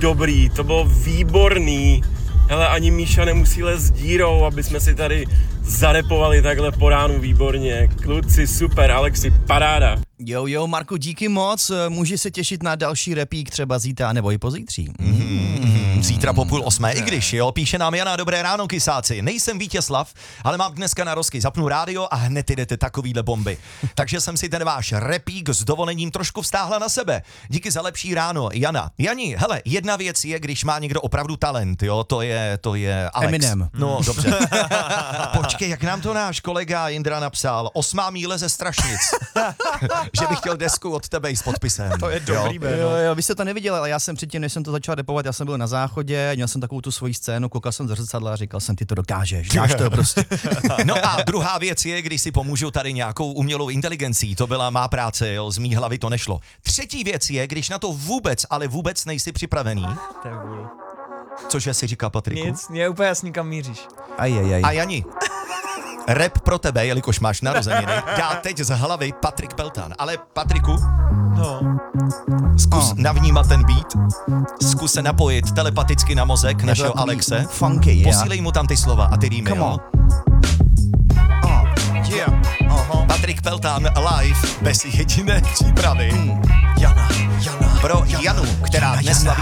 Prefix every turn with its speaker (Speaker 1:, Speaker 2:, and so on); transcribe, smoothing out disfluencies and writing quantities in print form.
Speaker 1: dobrý, to bylo výborný. Hele, ani Míša nemusí lézt dírou, aby jsme si tady zarepovali takhle po ránu výborně. Kluci, super, Alexi, paráda.
Speaker 2: Jo, Marku, díky moc, může se těšit na další repík třeba zítra nebo i pozítří.
Speaker 3: Zítra po 7:30, i když, jo, píše nám Jana, dobré ráno, kysáci. Nejsem Vítězslav, ale mám dneska na rozky, zapnu rádio a hned jdete takovýhle bomby. Takže jsem si ten váš repík s dovolením trošku vztáhla na sebe. Díky za lepší ráno, Jana. Jani, hele, jedna věc je, když má někdo opravdu talent, jo, to je Alex.
Speaker 2: Eminem.
Speaker 3: No, dobře. Počkej, jak nám to náš kolega Jindra napsal, 8. míle ze Strašnic. Že bych chtěl desku od tebe i s podpisem.
Speaker 4: To je dobrý,
Speaker 2: Jo, vy jste to neviděli, ale já jsem předtím, než jsem to začal repovat, já jsem byl na záchodě, měl jsem takovou tu svoji scénu, koukal jsem do zrcadla a říkal jsem, ty to dokážeš, dáš to prostě.
Speaker 3: No a druhá věc je, když si pomůžu tady nějakou umělou inteligencí, to byla má práce, jo, z mý hlavy to nešlo. Třetí věc je, když na to vůbec, ale vůbec nejsi připravený. Cože si říká, Patriku?
Speaker 4: Nic, je úplně jasný, kam míříš.
Speaker 3: A Jani, rap pro tebe, jelikož máš narozeniny, dá teď z hlavy Patrik Peltan. Ale Patriku, zkus navnímat ten beat, zkus se napojit telepaticky na mozek našeho Alexe.
Speaker 2: Funky, yeah.
Speaker 3: Posílej mu tam ty slova a ty rýmy, jo? Patrik Peltan live, bez jediné přípravy. Jana. Pro Janu, která dnes slaví